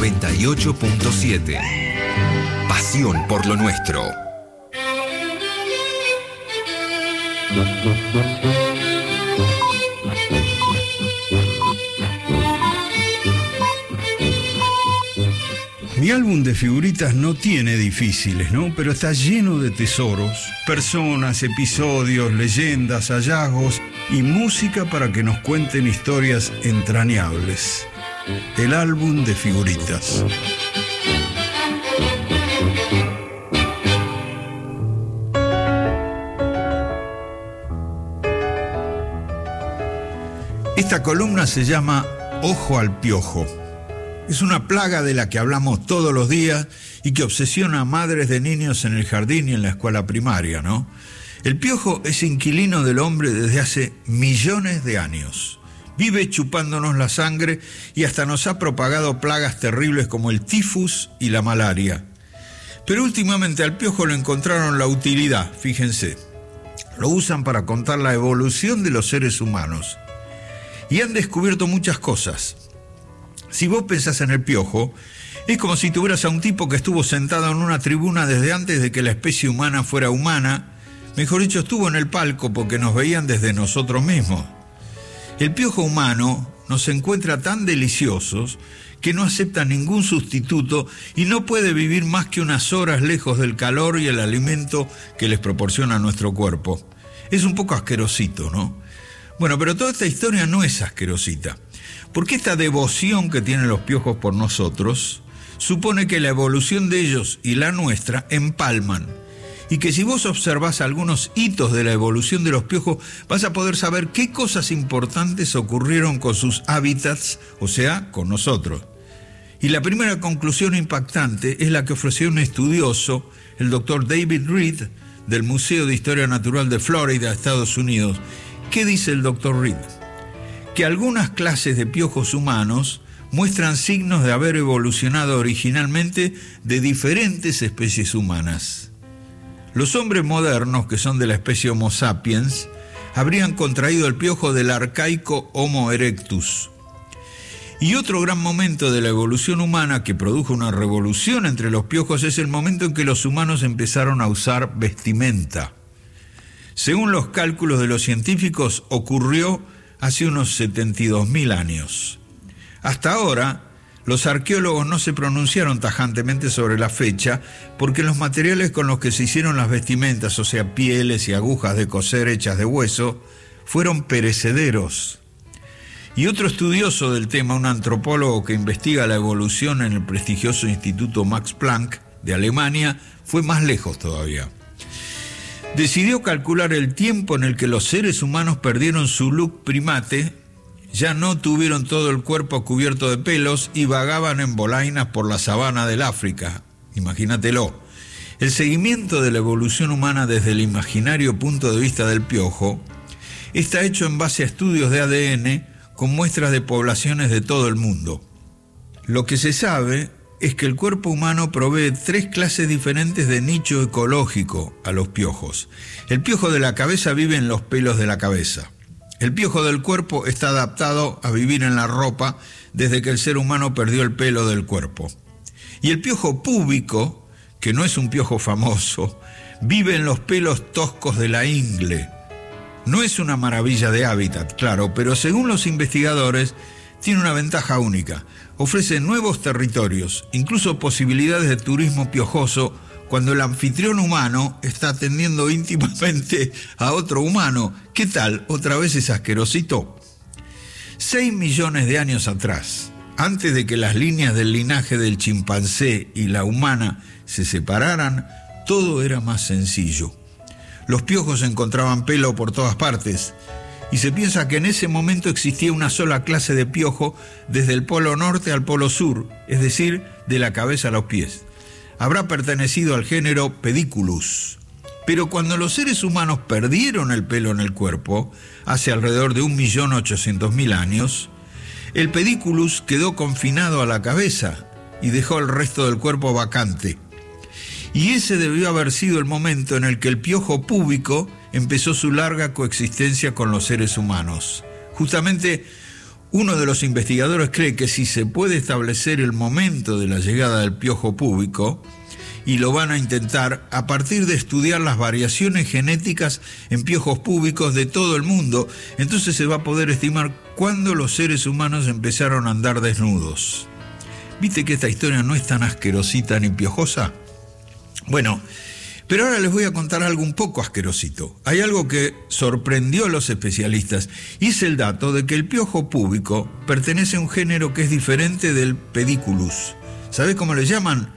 98.7. Pasión por lo nuestro. Mi álbum de figuritas no tiene difíciles, ¿no? Pero está lleno de tesoros, personas, episodios, leyendas, hallazgos y música para que nos cuenten historias entrañables. El álbum de figuritas. Esta columna se llama Ojo al Piojo. Es una plaga de la que hablamos todos los días y que obsesiona a madres de niños en el jardín y en la escuela primaria, ¿no? El piojo es inquilino del hombre desde hace millones de años. Vive chupándonos la sangre y hasta nos ha propagado plagas terribles como el tifus y la malaria. Pero últimamente al piojo le encontraron la utilidad, fíjense. Lo usan para contar la evolución de los seres humanos. Y han descubierto muchas cosas. Si vos pensás en el piojo, es como si tuvieras a un tipo que estuvo sentado en una tribuna desde antes de que la especie humana fuera humana. Mejor dicho, estuvo en el palco porque nos veían desde nosotros mismos. El piojo humano nos encuentra tan deliciosos que no acepta ningún sustituto y no puede vivir más que unas horas lejos del calor y el alimento que les proporciona nuestro cuerpo. Es un poco asquerosito, ¿no? Bueno, pero toda esta historia no es asquerosita. Porque esta devoción que tienen los piojos por nosotros supone que la evolución de ellos y la nuestra empalman. Y que si vos observás algunos hitos de la evolución de los piojos, vas a poder saber qué cosas importantes ocurrieron con sus hábitats, o sea, con nosotros. Y la primera conclusión impactante es la que ofreció un estudioso, el doctor David Reed, del Museo de Historia Natural de Florida, Estados Unidos. ¿Qué dice el doctor Reed? Que algunas clases de piojos humanos muestran signos de haber evolucionado originalmente de diferentes especies humanas. Los hombres modernos, que son de la especie Homo sapiens, habrían contraído el piojo del arcaico Homo erectus. Y otro gran momento de la evolución humana que produjo una revolución entre los piojos es el momento en que los humanos empezaron a usar vestimenta. Según los cálculos de los científicos, ocurrió hace unos 72.000 años. Hasta ahora, los arqueólogos no se pronunciaron tajantemente sobre la fecha porque los materiales con los que se hicieron las vestimentas, o sea, pieles y agujas de coser hechas de hueso, fueron perecederos. Y otro estudioso del tema, un antropólogo que investiga la evolución en el prestigioso Instituto Max Planck de Alemania, fue más lejos todavía. Decidió calcular el tiempo en el que los seres humanos perdieron su look primate, ya no tuvieron todo el cuerpo cubierto de pelos y vagaban en bolainas por la sabana del África. Imagínatelo. El seguimiento de la evolución humana desde el imaginario punto de vista del piojo está hecho en base a estudios de ADN con muestras de poblaciones de todo el mundo. Lo que se sabe es que el cuerpo humano provee 3 clases diferentes de nicho ecológico a los piojos. El piojo de la cabeza vive en los pelos de la cabeza. El piojo del cuerpo está adaptado a vivir en la ropa desde que el ser humano perdió el pelo del cuerpo. Y el piojo púbico, que no es un piojo famoso, vive en los pelos toscos de la ingle. No es una maravilla de hábitat, claro, pero según los investigadores, tiene una ventaja única. Ofrece nuevos territorios, incluso posibilidades de turismo piojoso cuando el anfitrión humano está atendiendo íntimamente a otro humano. ¿Qué tal? ¿Otra vez es asquerosito? 6 millones de años atrás, antes de que las líneas del linaje del chimpancé y la humana se separaran, todo era más sencillo. Los piojos encontraban pelo por todas partes, y se piensa que en ese momento existía una sola clase de piojo desde el polo norte al polo sur, es decir, de la cabeza a los pies. Habrá pertenecido al género Pediculus. Pero cuando los seres humanos perdieron el pelo en el cuerpo, hace alrededor de 1.800.000 años, el Pediculus quedó confinado a la cabeza y dejó el resto del cuerpo vacante. Y ese debió haber sido el momento en el que el piojo púbico empezó su larga coexistencia con los seres humanos. Justamente Uno de los investigadores cree que si se puede establecer el momento de la llegada del piojo púbico, y lo van a intentar a partir de estudiar las variaciones genéticas en piojos púbicos de todo el mundo, entonces se va a poder estimar cuándo los seres humanos empezaron a andar desnudos. ¿Viste que esta historia no es tan asquerosita ni piojosa? Bueno, pero ahora les voy a contar algo un poco asquerosito. Hay algo que sorprendió a los especialistas, y es el dato de que el piojo púbico pertenece a un género que es diferente del Pediculus. ¿Sabés cómo le llaman?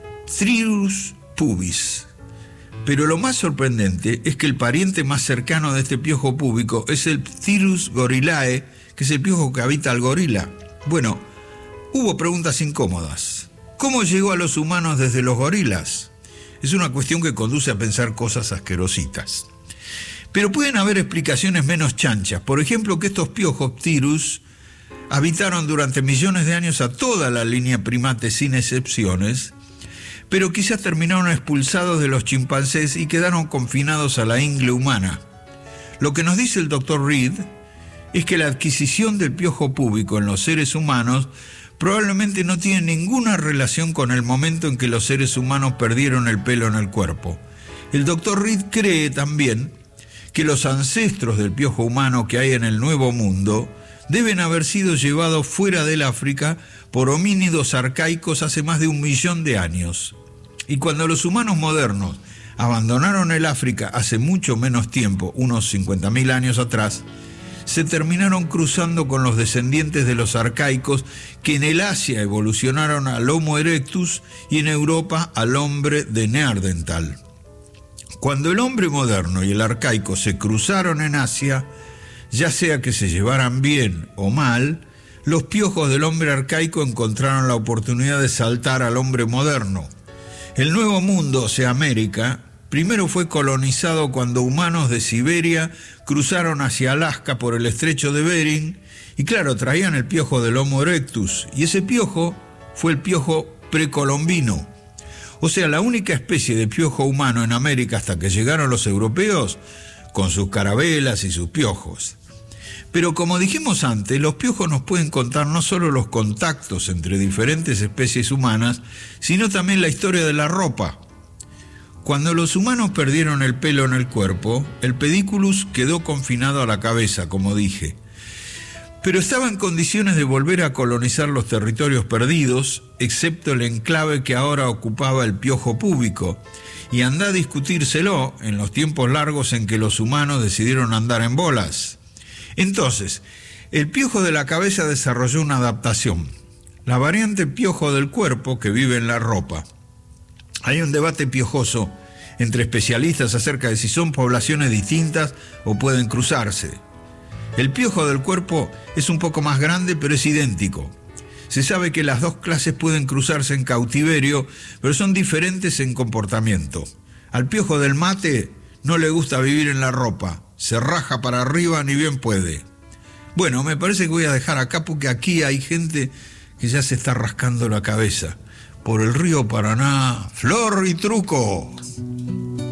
Thyrus pubis. Pero lo más sorprendente es que el pariente más cercano de este piojo púbico es el Thyrus gorillae, que es el piojo que habita al gorila. Bueno, hubo preguntas incómodas. ¿Cómo llegó a los humanos desde los gorilas? Es una cuestión que conduce a pensar cosas asquerositas. Pero pueden haber explicaciones menos chanchas. Por ejemplo, que estos piojos Thyrus habitaron durante millones de años a toda la línea primate sin excepciones, pero quizás terminaron expulsados de los chimpancés y quedaron confinados a la ingle humana. Lo que nos dice el Dr. Reed es que la adquisición del piojo púbico en los seres humanos probablemente no tiene ninguna relación con el momento en que los seres humanos perdieron el pelo en el cuerpo. El Dr. Reed cree también que los ancestros del piojo humano que hay en el Nuevo Mundo deben haber sido llevados fuera del África por homínidos arcaicos hace más de 1 millón de años. Y cuando los humanos modernos abandonaron el África hace mucho menos tiempo, unos 50.000 años atrás, se terminaron cruzando con los descendientes de los arcaicos que en el Asia evolucionaron al Homo erectus y en Europa al hombre de Neandertal. Cuando el hombre moderno y el arcaico se cruzaron en Asia, ya sea que se llevaran bien o mal, los piojos del hombre arcaico encontraron la oportunidad de saltar al hombre moderno. El Nuevo Mundo, o sea América, primero fue colonizado cuando humanos de Siberia cruzaron hacia Alaska por el estrecho de Bering y claro, traían el piojo del Homo erectus y ese piojo fue el piojo precolombino. O sea, la única especie de piojo humano en América hasta que llegaron los europeos con sus carabelas y sus piojos. Pero como dijimos antes, los piojos nos pueden contar no solo los contactos entre diferentes especies humanas, sino también la historia de la ropa. Cuando los humanos perdieron el pelo en el cuerpo, el Pediculus quedó confinado a la cabeza, como dije. Pero estaba en condiciones de volver a colonizar los territorios perdidos, excepto el enclave que ahora ocupaba el piojo púbico. Y anda a discutírselo en los tiempos largos en que los humanos decidieron andar en bolas. Entonces, el piojo de la cabeza desarrolló una adaptación, la variante piojo del cuerpo que vive en la ropa. Hay un debate piojoso entre especialistas acerca de si son poblaciones distintas o pueden cruzarse. El piojo del cuerpo es un poco más grande, pero es idéntico. Se sabe que las dos clases pueden cruzarse en cautiverio, pero son diferentes en comportamiento. Al piojo del mate no le gusta vivir en la ropa. Se raja para arriba ni bien puede. Bueno, me parece que voy a dejar acá porque aquí hay gente que ya se está rascando la cabeza. Por el río Paraná, flor y truco.